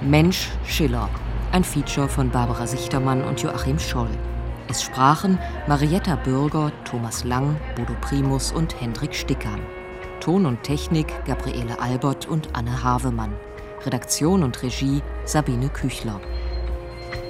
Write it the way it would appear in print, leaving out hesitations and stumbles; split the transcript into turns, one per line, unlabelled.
Mensch Schiller, ein Feature von Barbara Sichtermann und Joachim Scholl. Es sprachen Marietta Bürger, Thomas Lang, Bodo Primus und Hendrik Stickam. Ton und Technik Gabriele Albert und Anne Havemann. Redaktion und Regie Sabine Küchler.